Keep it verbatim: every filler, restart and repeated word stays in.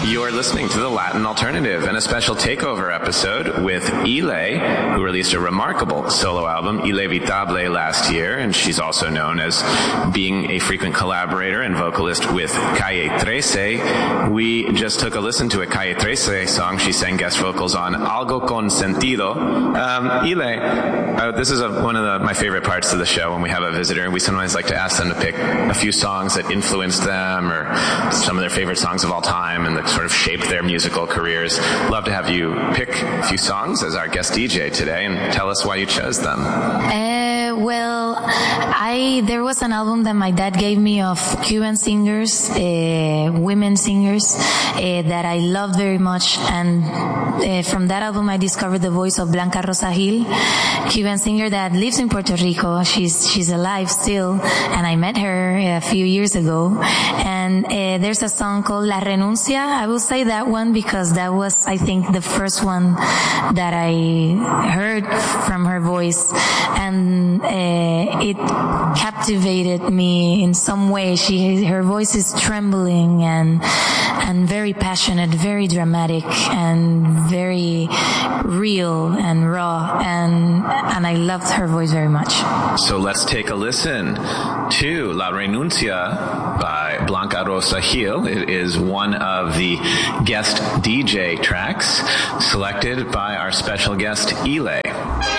You're listening to The Latin Alternative and a special takeover episode with Ile, who released a remarkable solo album, Ilevitable, last year, and she's also known as being a frequent collaborator and vocalist with Calle thirteen. We just took a listen to a Calle thirteen song she sang guest vocals on, Algo Con Sentido. Um, Ile, uh, this is a, one of the, my favorite parts of the show when we have a visitor, and we sometimes like to ask them to pick a few songs that influenced them or some of their favorite songs of all time and that sort of shaped their musical careers. Love to have you pick a few songs as our guest D J today and tell us why you chose them. Uh, well, I there was an album that my dad gave me of Cuban singers, uh, women singers, uh, that I loved very much, and uh, from that album I discovered the voice of Blanca Rosa Gil, Cuban singer that lives in Puerto Rico. She's she's alive still, and I met her a few years ago. And uh, there's a song called La Renuncia. I will say that one because that was, I think, the first one that I heard from her voice, and uh, it captivated me in some way. She, her voice is trembling and and very passionate, very dramatic, and very real and raw, and and I loved her voice very much. So let's take a listen to La Renuncia by Blanca Rosa Gil. It is one of the guest D J tracks selected by our special guest, Ile.